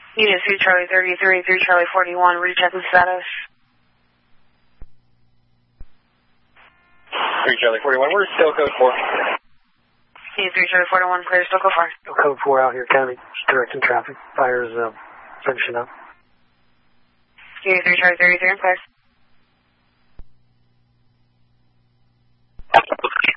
Unit 3 Charlie 33, 3 Charlie 41, rechecking status. 3 Charlie 41, where's still code 4? Unit 3 Charlie 41, clear, still code 4. Still code 4 out here, County, directing traffic. Fire's finishing up. Unit 3 Charlie 33, clear.